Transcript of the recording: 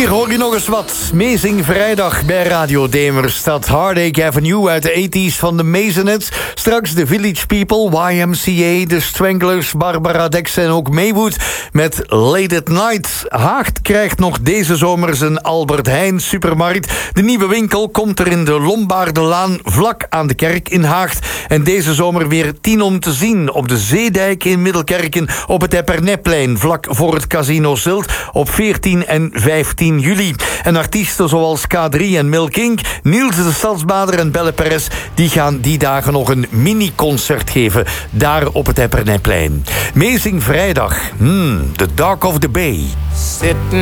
Hier hoor je nog eens wat. Amazing Vrijdag bij Radio Demers. Dat Heartache Avenue uit de 80s van de Maisonettes. Straks de Village People, YMCA, de Stranglers, Barbara Dex en ook Maywood met Late at Night. Haagt krijgt nog deze zomer zijn Albert Heijn supermarkt. De nieuwe winkel komt er in de Lombaardenlaan vlak aan de kerk in Haagt. En deze zomer weer 10 om te zien op de Zeedijk in Middelkerken, op het Epernetplein vlak voor het Casino Zilt op 14 en 15 juli. En artiesten zoals K3 en Milk Inc., Niels de Stadsbader en Belle Perez, die gaan die dagen nog een mini-concert geven daar op het Epernetplein. Amazing Vrijdag, The Dark of the Bay. Sitting